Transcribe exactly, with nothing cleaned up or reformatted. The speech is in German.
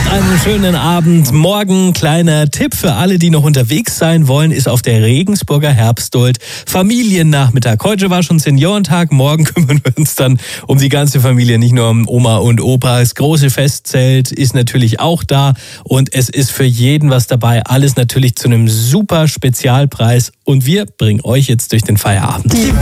einen schönen Abend. Morgen kleiner Tipp für alle, die noch unterwegs sein wollen, ist auf der Regensburger Herbstdold Familiennachmittag. Heute war schon Seniorentag, morgen kümmern wir uns dann um die ganze Familie, nicht nur um Oma und Opa. Das große Festzelt ist natürlich auch da und es ist für jeden was dabei. Alles natürlich zu einem super Spezialpreis und wir bringen euch jetzt durch den Feierabend.